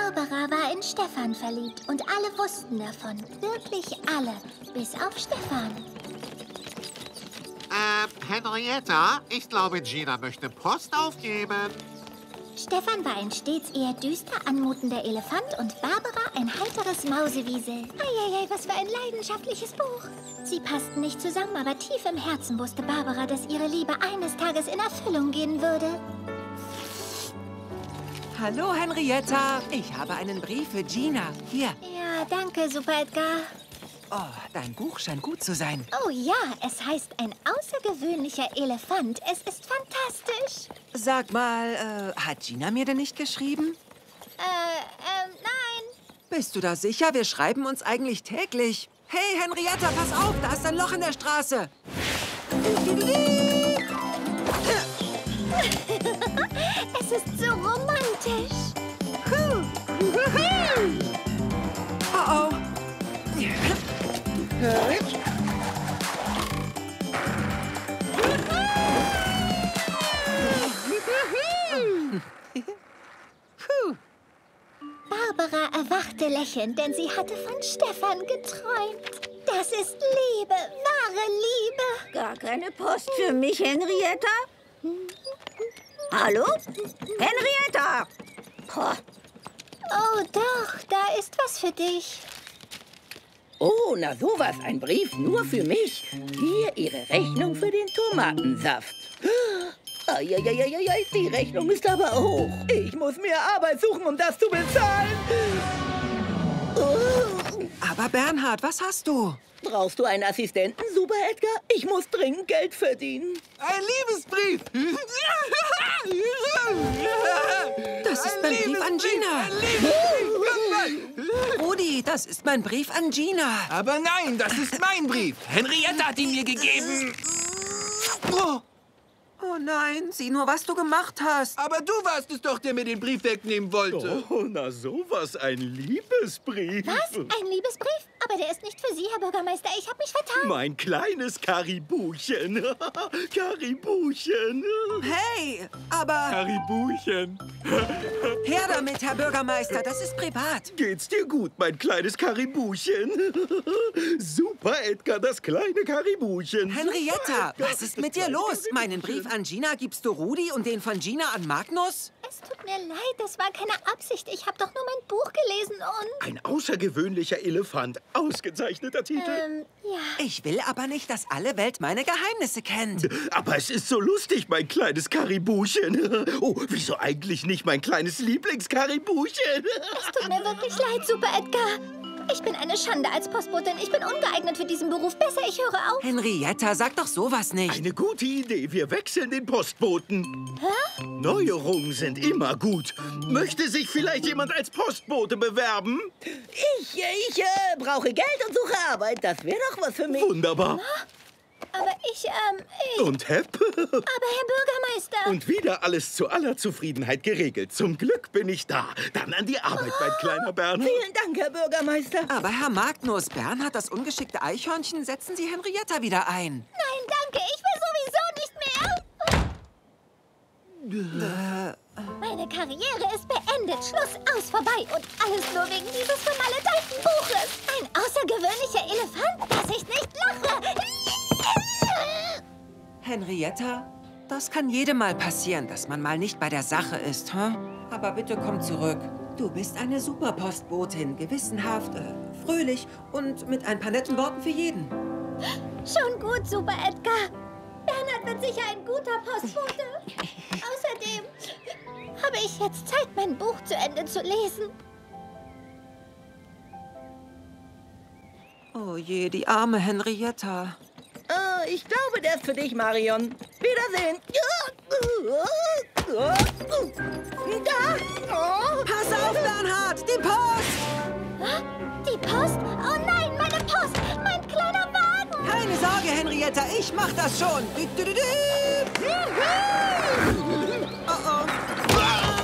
Barbara war in Stefan verliebt und alle wussten davon. Wirklich alle, bis auf Stefan. Henrietta, ich glaube, Gina möchte Post aufgeben. Stefan war ein stets eher düster anmutender Elefant und Barbara ein heiteres Mausewiesel. Eieiei, was für ein leidenschaftliches Buch. Sie passten nicht zusammen, aber tief im Herzen wusste Barbara, dass ihre Liebe eines Tages in Erfüllung gehen würde. Hallo, Henrietta. Ich habe einen Brief für Gina. Hier. Ja, danke, Super Edgar. Oh, dein Buch scheint gut zu sein. Oh ja, es heißt ein außergewöhnlicher Elefant. Es ist fantastisch. Sag mal, hat Gina mir denn nicht geschrieben? Nein. Bist du da sicher? Wir schreiben uns eigentlich täglich. Hey, Henrietta, pass auf, da ist ein Loch in der Straße. Es ist so romantisch. Oh, oh. Barbara erwachte lächelnd, denn sie hatte von Stefan geträumt. Das ist Liebe, wahre Liebe. Gar keine Post für mich, Henrietta? Hallo? Henrietta! Poh. Oh doch, da ist was für dich. Oh, na sowas, ein Brief nur für mich. Hier Ihre Rechnung für den Tomatensaft. Eieieiei, die Rechnung ist aber hoch. Ich muss mehr Arbeit suchen, um das zu bezahlen. Aber Bernhard, was hast du? Brauchst du einen Assistenten, Super Edgar? Ich muss dringend Geld verdienen. Ein Liebesbrief! Das ist mein Brief an Gina. Rudi, das ist mein Brief an Gina. Aber nein, das ist mein Brief. Henrietta hat ihn mir gegeben. Oh, Oh nein, sieh nur, was du gemacht hast. aber du warst es doch, der mir den Brief wegnehmen wollte. Oh, na sowas, ein Liebesbrief. Was? Ein Liebesbrief? Aber der ist nicht für Sie, Herr Bürgermeister. Ich habe mich vertan. Mein kleines Karibuchen. Karibuchen. Hey, aber Karibuchen. her damit, Herr Bürgermeister, das ist privat. Geht's dir gut, mein kleines Karibuchen? Super, Edgar, das kleine Karibuchen. Henrietta, was ist mit dir los? Meinen Brief an Gina gibst du Rudi und den von Gina an Magnus? Es tut mir leid, das war keine Absicht. Ich habe doch nur mein Buch gelesen und... Ein außergewöhnlicher Elefant. Ausgezeichneter Titel. Ja. Ich will aber nicht, dass alle Welt meine Geheimnisse kennt. Aber es ist so lustig, mein kleines Karibuchen. Oh, wieso eigentlich nicht mein kleines Lieblingskaribuchen? Es tut mir wirklich leid, Super Edgar. Ich bin eine Schande als Postbotin. Ich bin ungeeignet für diesen Beruf. Besser, ich höre auf. Henrietta, sag doch sowas nicht. Eine gute Idee. Wir wechseln den Postboten. Hä? Neuerungen sind immer gut. Möchte sich vielleicht jemand als Postbote bewerben? Ich brauche Geld und suche Arbeit. Das wäre doch was für mich. Wunderbar. Aber Und Hepp? Aber Herr Bürgermeister... Und wieder alles zu aller Zufriedenheit geregelt. Zum Glück bin ich da. Dann an die Arbeit, mein kleiner Bernhard. Vielen Dank, Herr Bürgermeister. Aber Herr Magnus, Bernhard, das ungeschickte Eichhörnchen, setzen Sie Henrietta wieder ein. Nein, danke. Ich will sowieso nicht mehr. Meine Karriere ist beendet. Schluss, aus, vorbei. Und alles nur wegen dieses vermaledeiten Buches. Ein außergewöhnlicher Elefant, dass ich nicht lache. Henrietta, das kann jedem mal passieren, dass man mal nicht bei der Sache ist, hm? Aber bitte komm zurück. Du bist eine super Postbotin, gewissenhaft, fröhlich und mit ein paar netten Worten für jeden. Schon gut, Super Edgar. Bernhard wird sicher ein guter Postbote. Außerdem habe ich jetzt Zeit, mein Buch zu Ende zu lesen. Oh je, die arme Henrietta. Ich glaube, der ist für dich, Marion. Wiedersehen. Da! Oh. Pass auf, Bernhard, die Post! Die Post? Oh nein, meine Post! Mein kleiner Wagen! Keine Sorge, Henrietta, ich mach das schon.